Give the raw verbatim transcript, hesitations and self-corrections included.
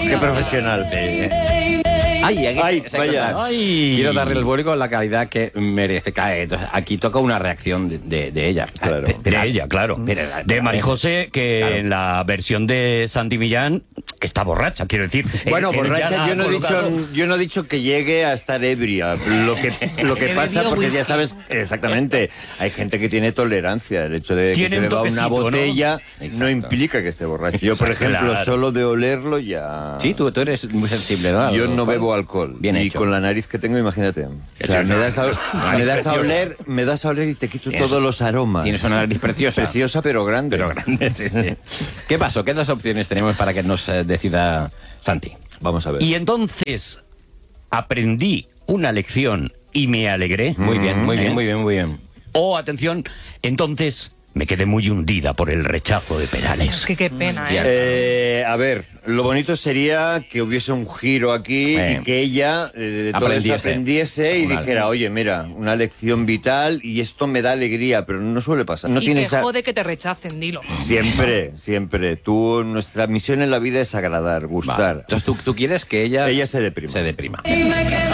Qué profesional. Sí. Ay, aquí, Ay, se- vaya. Ay. Quiero darle el público la calidad que merece. Cae. Entonces, aquí toca una reacción de, de, de ella. Claro. De, De ella, claro. Pero- De Mari José, que Claro. en la versión de Santi Millán está borracha, quiero decir. Bueno, Él- él ya borracha, la yo ha no, he colocado- dicho, yo no he dicho que llegue a estar ebria. Lo que, lo que Que pasa, bebió porque ya whisky. sabes, exactamente, hay gente que tiene tolerancia. El hecho de que Tiene se un beba una toquecito, ¿no? botella no, Exacto. implica que esté borracho. Yo, por Exacto, ejemplo, claro. solo de olerlo ya... Sí, tú, tú eres muy sensible, ¿no? Yo Al no alcohol. bebo alcohol. Bien y hecho. con la nariz que tengo, imagínate. O sea, Preciosa. me das, a, me das a Preciosa. oler, me das a oler y te quito Tienes- todos los aromas. Tienes una nariz preciosa. Preciosa, pero grande. Pero grande, sí, sí. ¿Qué pasó? ¿Qué dos opciones tenemos para que nos eh, decida Santi? Vamos a ver. Y entonces aprendí una lección y me alegré. Muy bien, muy bien, ¿Eh? muy bien, muy bien. O, atención, entonces me quedé muy hundida por el rechazo de Perales. Es que qué pena, Hostia. ¿eh? Eh, a ver, lo bonito sería que hubiese un giro aquí Eh. y que ella eh, de todo esto Aprendiese. aprendiese y Una- dijera, oye, mira, una lección vital y esto me da alegría, pero no suele pasar. No y que tienes a- jode que te rechacen, dilo. Siempre, siempre. Tú, nuestra misión en la vida es agradar, Va. gustar. Entonces, ¿tú, tú quieres que ella... Ella se deprima. Se deprima. Dime que